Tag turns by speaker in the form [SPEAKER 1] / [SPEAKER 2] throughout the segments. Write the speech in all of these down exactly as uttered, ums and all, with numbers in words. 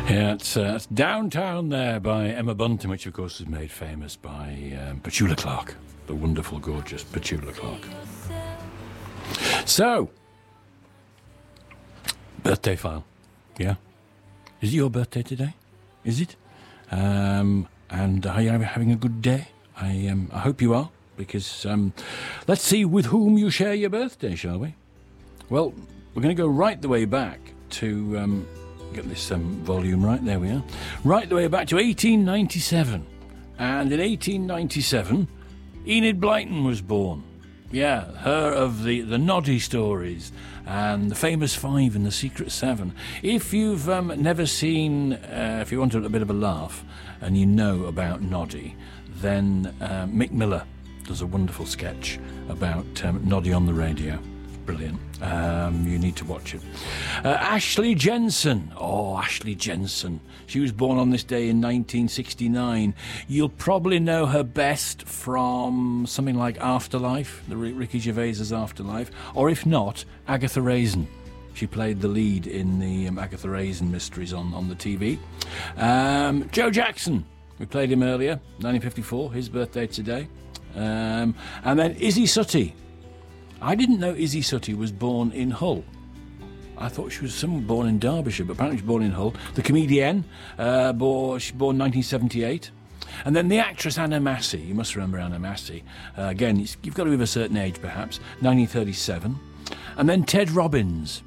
[SPEAKER 1] Yeah, it's, uh, it's Downtown there by Emma Bunton, which of course was made famous by um, Petula Clark, the wonderful, gorgeous Petula Clark. So, birthday file, yeah? Is it your birthday today? Is it? Um, and are you having a good day? I um, I hope you are, because um, let's see with whom you share your birthday, shall we? Well, we're going to go right the way back to... Um, get this um, volume right, there we are. Right the way back to eighteen ninety-seven. And in eighteen ninety-seven, Enid Blyton was born. Yeah, her of the, the Noddy stories and the Famous Five and the Secret Seven. If you've um, never seen, uh, if you want a bit of a laugh and you know about Noddy, then uh, Mick Miller does a wonderful sketch about um, Noddy on the radio. Brilliant. Um, you need to watch it. Uh, Ashley Jensen. Oh, Ashley Jensen. She was born on this day in nineteen sixty-nine. You'll probably know her best from something like Afterlife, the Ricky Gervais's Afterlife, or if not, Agatha Raisin. She played the lead in the um, Agatha Raisin mysteries on, on the T V. Um, Joe Jackson. We played him earlier, nineteen fifty-four, his birthday today. Um, and then Izzy Suttie. I didn't know Izzy Suttie was born in Hull. I thought she was someone born in Derbyshire, but apparently she's born in Hull. The comedienne, uh, born, she's born nineteen seventy-eight. And then the actress Anna Massey, you must remember Anna Massey. Uh, again, it's, you've got to be of a certain age perhaps, nineteen thirty-seven. And then Ted Robbins.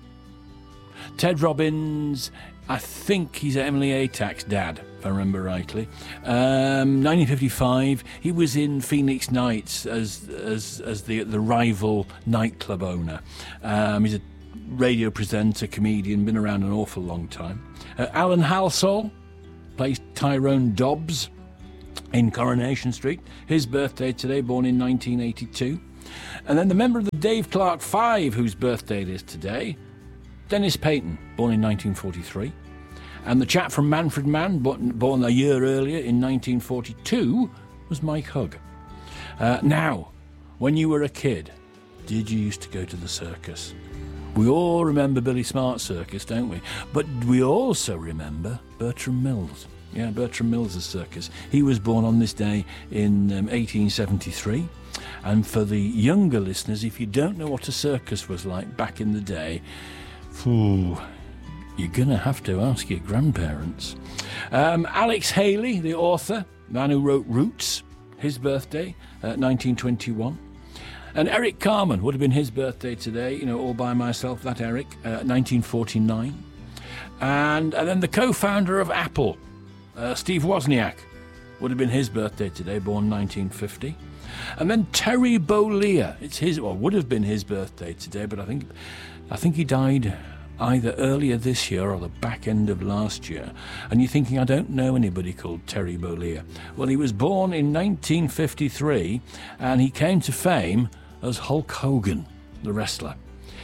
[SPEAKER 1] Ted Robbins, I think he's Emily Atac's dad, if I remember rightly. Um, nineteen fifty-five, he was in Phoenix Nights as as as the the rival nightclub owner. Um, he's a radio presenter, comedian, been around an awful long time. Uh, Alan Halsall plays Tyrone Dobbs in Coronation Street. His birthday today, born in nineteen eighty-two. And then the member of the Dave Clark Five, whose birthday it is today, Dennis Payton, born in nineteen forty-three. And the chap from Manfred Mann, born a year earlier in nineteen forty-two, was Mike Hugg. Uh, now, when you were a kid, did you used to go to the circus? We all remember Billy Smart's circus, don't we? But we also remember Bertram Mills. Yeah, Bertram Mills' circus. He was born on this day in um, eighteen seventy-three. And for the younger listeners, if you don't know what a circus was like back in the day, phew, you're going to have to ask your grandparents. Um, Alex Haley, the author, man who wrote Roots, his birthday, uh, nineteen twenty-one. And Eric Carmen would have been his birthday today, you know, all by myself, that Eric, uh, nineteen forty-nine. And, and then the co-founder of Apple, uh, Steve Wozniak, would have been his birthday today, born nineteen fifty. And then Terry Bollea, it's his, well, would have been his birthday today, but I think, I think he died either earlier this year or the back end of last year. And you're thinking, I don't know anybody called Terry Bollea. Well, he was born in nineteen fifty-three, and he came to fame as Hulk Hogan, the wrestler.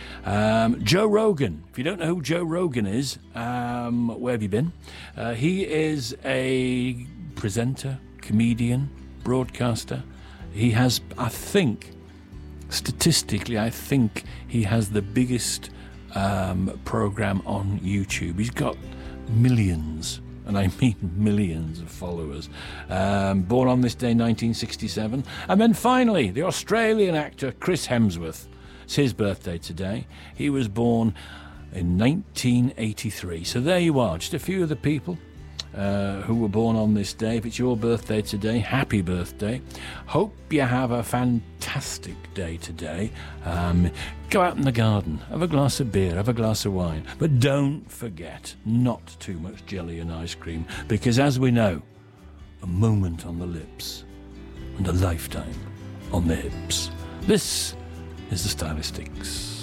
[SPEAKER 1] Um, Joe Rogan, if you don't know who Joe Rogan is, um, where have you been? Uh, he is a presenter, comedian, broadcaster. He has, I think, statistically, I think he has the biggest Um, program on YouTube. He's got millions, and I mean millions of followers. Um, born on this day, nineteen sixty-seven. And then finally, the Australian actor Chris Hemsworth. It's his birthday today. He was born in nineteen eighty-three. So there you are, just a few of the people uh, who were born on this day. If it's your birthday today, happy birthday. Hope you have a fantastic day today. Um, go out in the garden, have a glass of beer, have a glass of wine. But don't forget, not too much jelly and ice cream, because as we know, a moment on the lips and a lifetime on the hips. This is the Stylistics.